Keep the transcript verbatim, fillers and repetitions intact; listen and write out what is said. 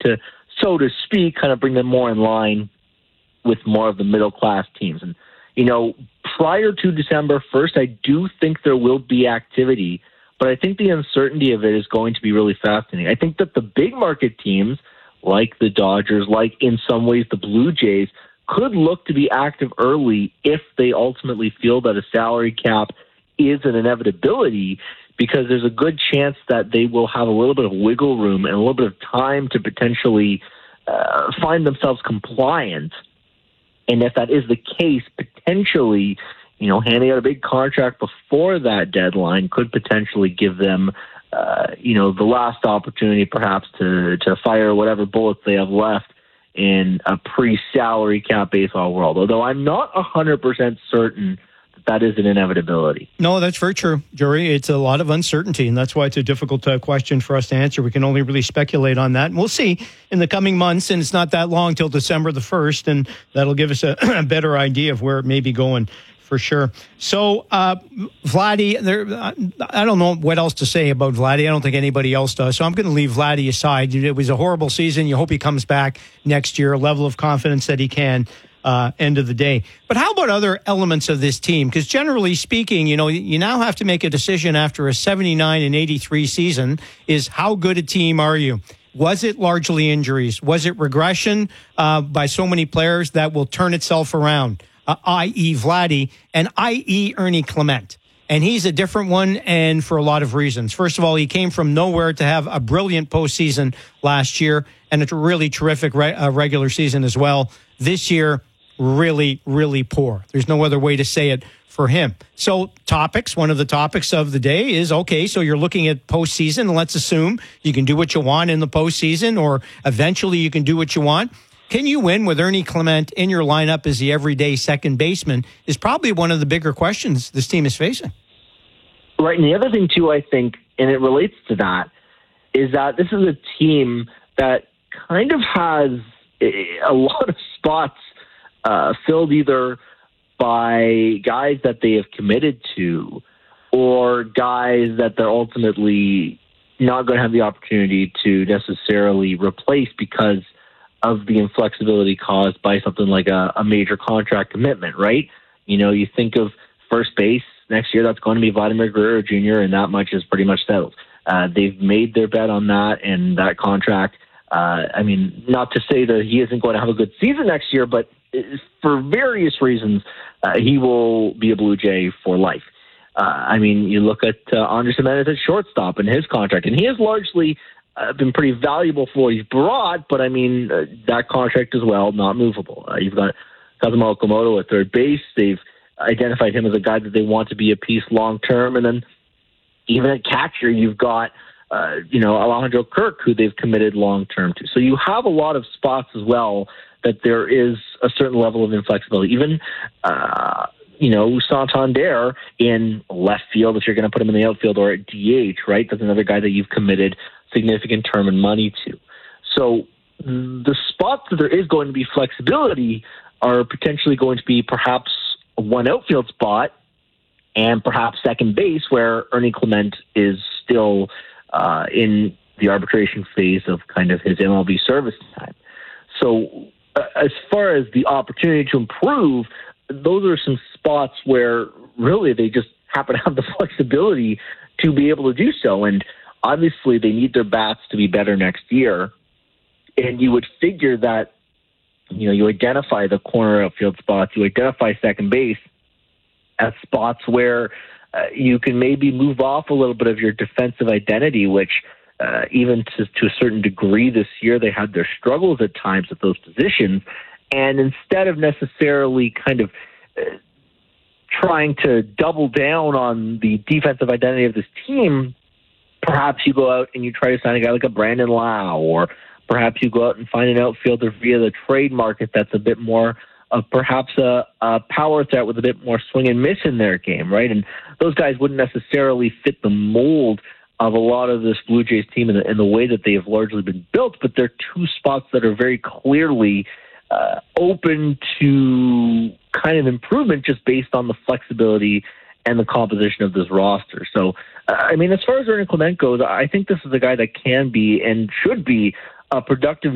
to, so to speak, kind of bring them more in line with more of the middle-class teams. And, you know, prior to December first, I do think there will be activity, but I think the uncertainty of it is going to be really fascinating. I think that the big market teams, like the Dodgers, like in some ways the Blue Jays, could look to be active early if they ultimately feel that a salary cap is an inevitability, because there's a good chance that they will have a little bit of wiggle room and a little bit of time to potentially uh, find themselves compliant. And if that is the case, potentially, you know, handing out a big contract before that deadline could potentially give them, uh, you know, the last opportunity perhaps to, to fire whatever bullets they have left in a pre-salary cap baseball world. Although I'm not one hundred percent certain that that is an inevitability. No, that's very true, Jory. It's a lot of uncertainty, and that's why it's a difficult uh, question for us to answer. We can only really speculate on that. And we'll see in the coming months, and it's not that long till December the first, and that'll give us a, a better idea of where it may be going. For sure. So, uh, Vladdy, there, I don't know what else to say about Vladdy. I don't think anybody else does. So I'm going to leave Vladdy aside. It was a horrible season. You hope he comes back next year, a level of confidence that he can, uh, end of the day. But how about other elements of this team? Because generally speaking, you know, you now have to make a decision after a seventy-nine and eighty-three season is how good a team are you? Was it largely injuries? Was it regression uh, by so many players that will turn itself around? Uh, that is. Vladdy, and that is. Ernie Clement. And he's a different one, and for a lot of reasons. First of all, he came from nowhere to have a brilliant postseason last year, and a really terrific re- uh, regular season as well. This year, really, really poor. There's no other way to say it for him. So topics, one of the topics of the day is, okay, so you're looking at postseason, and let's assume you can do what you want in the postseason, or eventually you can do what you want. Can you win with Ernie Clement in your lineup as the everyday second baseman is probably one of the bigger questions this team is facing. Right, and the other thing, too, I think, and it relates to that, is that this is a team that kind of has a lot of spots uh, filled either by guys that they have committed to or guys that they're ultimately not going to have the opportunity to necessarily replace because of the inflexibility caused by something like a, a major contract commitment, right? You know, you think of first base next year, that's going to be Vladimir Guerrero Junior, and that much is pretty much settled. Uh, they've made their bet on that, and that contract, uh, I mean, not to say that he isn't going to have a good season next year, but for various reasons, uh, he will be a Blue Jay for life. Uh, I mean, you look at uh, Andres Gimenez at shortstop and his contract, and he is largely Uh, been pretty valuable for what he's brought, but I mean, uh, that contract as well, not movable. Uh, you've got Kazuma Okamoto at third base. They've identified him as a guy that they want to be a piece long-term. And then even at catcher, you've got, uh, you know, Alejandro Kirk, who they've committed long-term to. So you have a lot of spots as well that there is a certain level of inflexibility. Even, uh, you know, Santander in left field, if you're going to put him in the outfield, or at D H, right? That's another guy that you've committed significant term and money to. So the spots that there is going to be flexibility are potentially going to be perhaps one outfield spot and perhaps second base, where Ernie Clement is still uh, in the arbitration phase of kind of his M L B service time. So uh, as far as the opportunity to improve, those are some spots where really they just happen to have the flexibility to be able to do so. And obviously, they need their bats to be better next year, and you would figure that, you know, you identify the corner outfield spots, you identify second base as spots where uh, you can maybe move off a little bit of your defensive identity, which uh, even to, to a certain degree this year, they had their struggles at times at those positions, and instead of necessarily kind of uh, trying to double down on the defensive identity of this team, perhaps you go out and you try to sign a guy like a Brandon Lau, or perhaps you go out and find an outfielder via the trade market that's a bit more of perhaps a, a power threat with a bit more swing and miss in their game, right? And those guys wouldn't necessarily fit the mold of a lot of this Blue Jays team in the, in the way that they have largely been built, but they're two spots that are very clearly uh, open to kind of improvement just based on the flexibility and the composition of this roster. So, uh, I mean, as far as Ernie Clement goes, I think this is a guy that can be and should be a productive